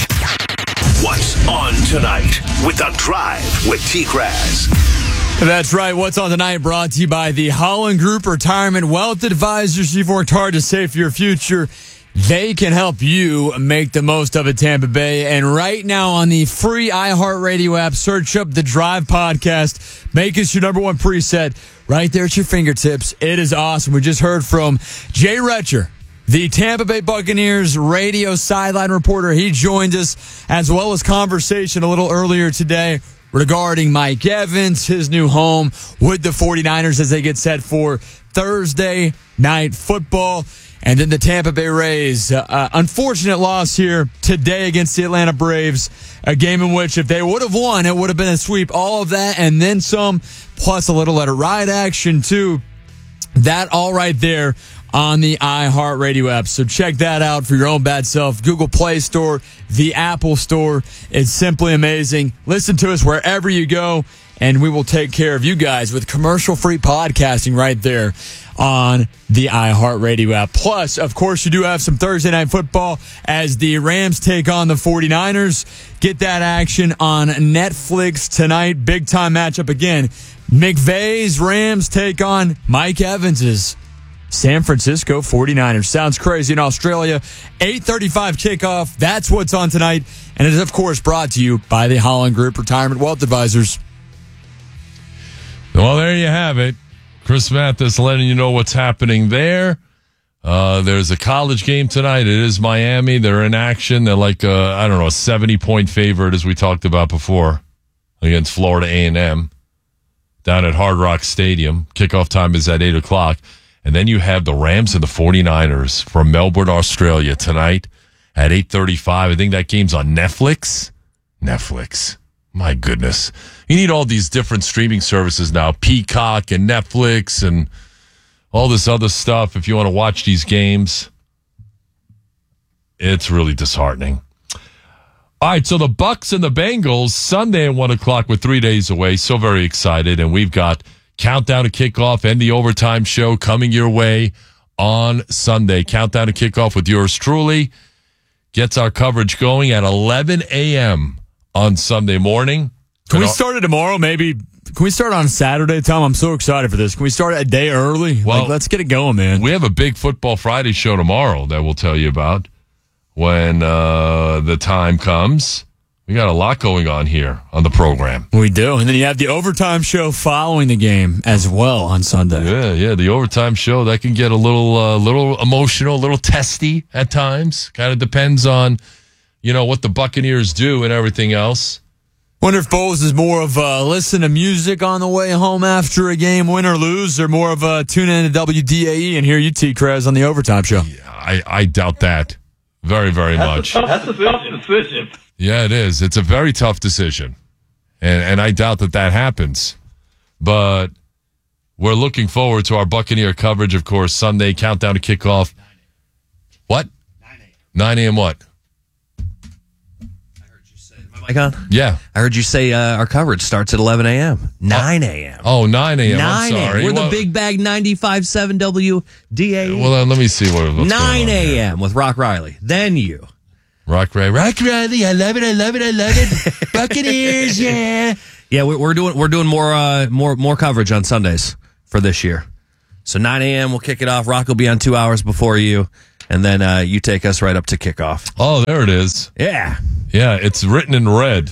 What's on tonight with The Drive with T-Crass? That's right. What's on tonight brought to you by the Holland Group Retirement Wealth Advisors. You've worked hard to save for your future. They can help you make the most of it, Tampa Bay. And right now on the free iHeartRadio app, search up the Drive podcast. Make us your number one preset right there at your fingertips. It is awesome. We just heard from Jay Retcher, the Tampa Bay Buccaneers radio sideline reporter. He joined us, as well as conversation a little earlier today regarding Mike Evans, his new home with the 49ers as they get set for Thursday night football. And then the Tampa Bay Rays, uh, uh, unfortunate loss here today against the Atlanta Braves, a game in which if they would have won, it would have been a sweep. All of that and then some, plus a little let it ride action too. That all right there on the iHeartRadio app. So check that out for your own bad self. Google Play Store, the Apple Store. It's simply amazing. Listen to us wherever you go, and we will take care of you guys with commercial-free podcasting right there on the iHeartRadio app. Plus, of course, you do have some Thursday night football as the Rams take on the 49ers. Get that action on Netflix tonight. Big-time matchup again. McVay's Rams take on Mike Evans's San Francisco 49ers. Sounds crazy in Australia. eight thirty-five kickoff. That's what's on tonight. And it is, of course, brought to you by the Holland Group Retirement Wealth Advisors. Well, there you have it. Chris Mathis letting you know what's happening there. Uh, there's a college game tonight. It is Miami. They're in action. They're like, a, I don't know, a seventy-point favorite, as we talked about before, against Florida A and M down at Hard Rock Stadium. Kickoff time is at eight o'clock. And then you have the Rams and the 49ers from Melbourne, Australia tonight at eight thirty-five. I think that game's on Netflix. Netflix. My goodness. You need all these different streaming services now. Peacock and Netflix and all this other stuff if you want to watch these games. It's really disheartening. All right, so the Bucks and the Bengals Sunday at one o'clock. We're three days away. So very excited. And we've got Countdown to Kickoff and the Overtime Show coming your way on Sunday. Countdown to Kickoff with yours truly gets our coverage going at eleven a.m. on Sunday morning. Can we start it tomorrow? Maybe. Can we start on Saturday, Tom? I'm so excited for this. Can we start it a day early? Well, like, let's get it going, man. We have a big Football Friday show tomorrow that we'll tell you about when uh, the time comes. We got a lot going on here on the program. We do. And then you have the Overtime Show following the game as well on Sunday. Yeah, yeah. The Overtime Show, that can get a little uh, little emotional, a little testy at times. Kind of depends on, you know, what the Buccaneers do and everything else. Wonder if Bowles is more of a listen to music on the way home after a game, win or lose, or more of a tune in to W D A E and hear you, T-Krez, on the Overtime Show. Yeah, I, I doubt that very, very that's much. A tough, that's a tough decision. Yeah, it is. It's a very tough decision. And and I doubt that that happens. but we're looking forward to our Buccaneer coverage, of course, Sunday, countdown to kickoff. What? nine a.m. what? Mic on? Yeah. I heard you say uh, our coverage starts at eleven a.m. nine a.m. Oh, nine a.m. I'm nine a.m. sorry. We're Well- the Big Bag ninety-five point seven W D A E. Well, then, let me see what, what's nine going on here. a.m. with Rock Riley. Then you. Rock Riley. Rock Riley. I love it. I love it. I love it. Buccaneers, yeah. Yeah, we're, we're doing we're doing more uh, more more coverage on Sundays for this year. So nine a.m. we'll kick it off. Rock will be on two hours before you, and then uh, you take us right up to kickoff. Oh, there it is. Yeah. Yeah, it's written in red.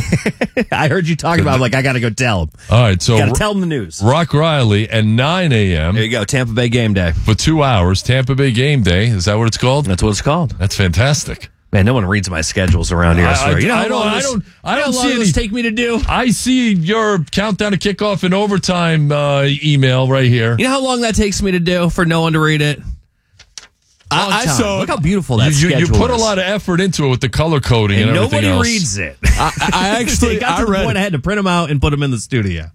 I heard you talking about it. I'm like, I got to go tell him. All right, so got to tell him the news. Rock Riley at nine a.m. There you go, Tampa Bay Game Day. For two hours, Tampa Bay Game Day. Is that what it's called? That's what it's called. That's fantastic. Man, no one reads my schedules around here, I, I, swear. You know I how don't, long I this- don't, I you know don't how see long any. this take me to do? I see your countdown to kickoff and overtime uh, email right here. You know how long that takes me to do for no one to read it? Long I, I time. saw. Look how beautiful that You, you, you schedule put a is. lot of effort into it with the color coding and, and everything nobody else. reads it. I, I actually it got I to the read point it. I had to print them out and put them in the studio.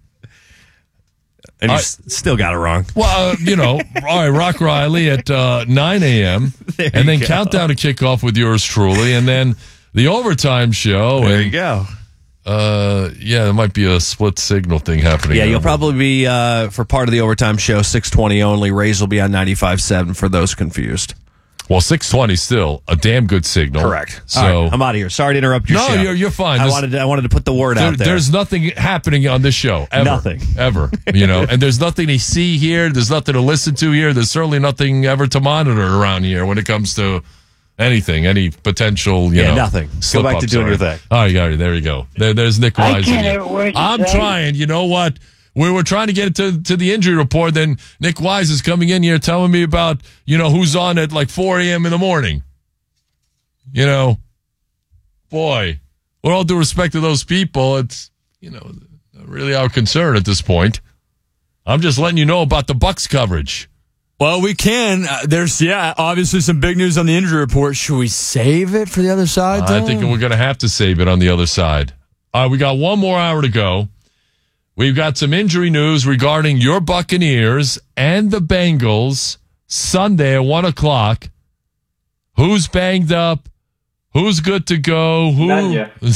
And you I- s- still got it wrong. Well, uh, you know, all right, Rock Riley at uh, nine a.m. There and you then go. countdown to kickoff with yours truly, and then the overtime show. There and, you go. Uh, yeah, there might be a split signal thing happening. Yeah, there. you'll probably be, uh, for part of the overtime show, six twenty only. Rays will be on ninety-five point seven for those confused. Well, six twenty still a damn good signal. Correct. So All right, I'm out of here. Sorry to interrupt your No, show. you're- you're fine. I This- wanted to, I wanted to put the word There- out there. There's nothing happening on this show. Ever. Nothing. Ever. You know, and there's nothing to see here. There's nothing to listen to here. There's certainly nothing ever to monitor around here when it comes to anything, any potential, you Yeah, know. nothing. Go slip back to ups doing or- your thing. All right, all right, there you go. There, there's Nick I Wise. can't again. hear a word you I'm say. trying. You know what? We were trying to get to to the injury report. Then Nick Wise is coming in here telling me about, you know, who's on at like four a.m. in the morning. You know, boy, with all due respect to those people, it's, you know, not really our concern at this point. I'm just letting you know about the Bucks coverage. Well, we can. Uh, there's, yeah, obviously some big news on the injury report. Should we save it for the other side? I though? think we're going to have to save it on the other side. All right, we got one more hour to go. We've got some injury news regarding your Buccaneers and the Bengals Sunday at one o'clock. Who's banged up? Who's good to go? Who? Not yet. And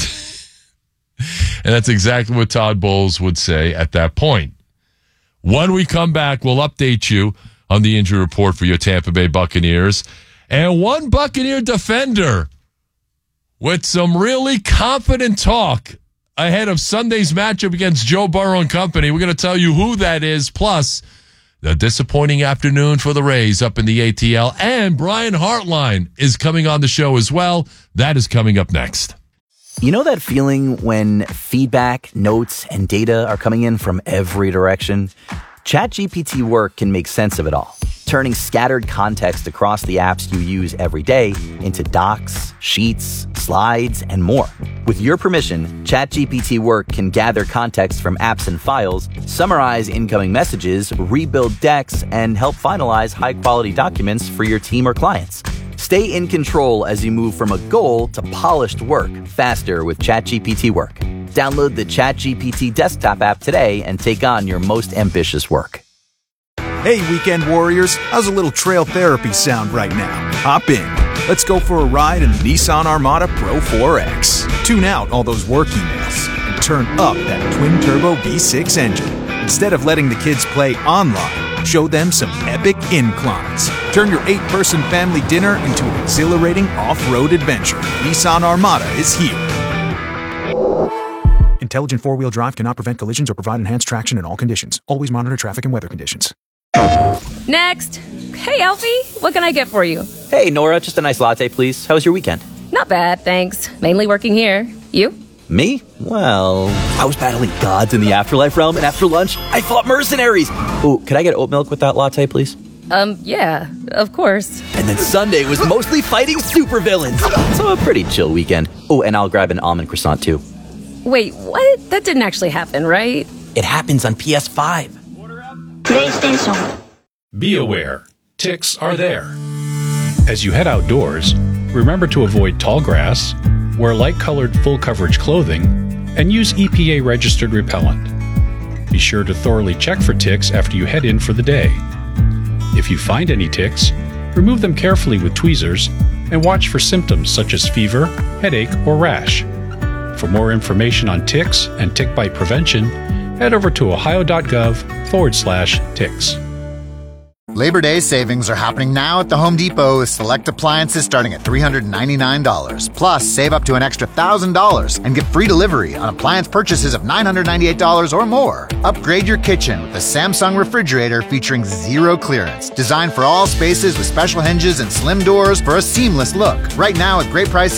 that's exactly what Todd Bowles would say at that point. When we come back, we'll update you on the injury report for your Tampa Bay Buccaneers. And one Buccaneer defender with some really confident talk ahead of Sunday's matchup against Joe Burrow and company. We're going to tell you who that is, plus the disappointing afternoon for the Rays up in the A T L. And Brian Hartline is coming on the show as well. That is coming up next. You know that feeling when feedback, notes, and data are coming in from every direction? ChatGPT Work can make sense of it all, turning scattered context across the apps you use every day into docs, sheets, slides, and more. With your permission, ChatGPT Work can gather context from apps and files, summarize incoming messages, rebuild decks, and help finalize high-quality documents for your team or clients. Stay in control as you move from a goal to polished work faster with ChatGPT Work. Download the ChatGPT desktop app today and take on your most ambitious work. Hey, weekend warriors, how's a little trail therapy sound right now? Hop in. Let's go for a ride in the Nissan Armada Pro four X. Tune out all those work emails and turn up that twin-turbo V six engine. Instead of letting the kids play online, show them some epic inclines. Turn your eight-person family dinner into an exhilarating off-road adventure. Nissan Armada is here. Intelligent four-wheel drive cannot prevent collisions or provide enhanced traction in all conditions. Always monitor traffic and weather conditions. Next. Hey, Alfie, what can I get for you? Hey, Nora, just a nice latte, please. How was your weekend? Not bad, thanks. Mainly working here. You? Me? Well, I was battling gods in the afterlife realm, and after lunch, I fought mercenaries. Oh, could I get oat milk with that latte, please? Um, yeah, of course. And then Sunday was mostly fighting supervillains. So a pretty chill weekend. Oh, and I'll grab an almond croissant, too. Wait, what? That didn't actually happen, right? It happens on P S five. PlayStation. Be aware, ticks are there. As you head outdoors, remember to avoid tall grass, wear light-colored full-coverage clothing, and use E P A-registered repellent. Be sure to thoroughly check for ticks after you head in for the day. If you find any ticks, remove them carefully with tweezers and watch for symptoms such as fever, headache, or rash. For more information on ticks and tick bite prevention, head over to ohio.gov forward slash ticks. Labor Day savings are happening now at the Home Depot with select appliances starting at three hundred ninety-nine dollars. Plus, save up to an extra one thousand dollars and get free delivery on appliance purchases of nine hundred ninety-eight dollars or more. Upgrade your kitchen with a Samsung refrigerator featuring zero clearance. Designed for all spaces with special hinges and slim doors for a seamless look. Right now at great prices.